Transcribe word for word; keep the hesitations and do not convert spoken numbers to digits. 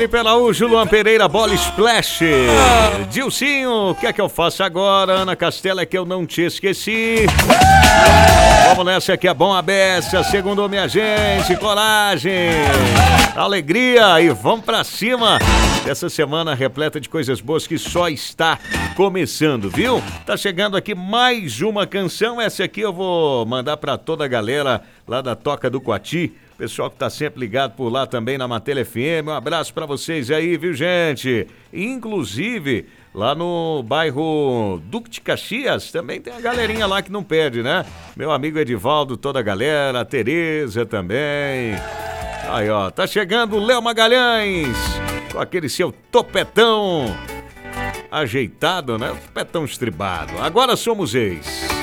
Felipe Araújo, Luan Pereira, Bola Splash. Ah. Dilcinho, o que é que eu faço agora? Ana Castela, é que eu não te esqueci. Vamos nessa que é bom a beça, segundo minha gente, coragem, alegria e vamos pra cima. Essa semana repleta de coisas boas que só está começando, viu? Tá chegando aqui mais uma canção, essa aqui eu vou mandar pra toda a galera lá da Toca do Coati. Pessoal que tá sempre ligado por lá também na Matela F M, um abraço pra vocês aí, viu, gente? Inclusive, lá no bairro Duque de Caxias, também tem a galerinha lá que não perde, né? Meu amigo Edivaldo, toda a galera, a Tereza também. Aí, ó, tá chegando o Léo Magalhães, com aquele seu topetão ajeitado, né? Topetão estribado. Agora somos ex.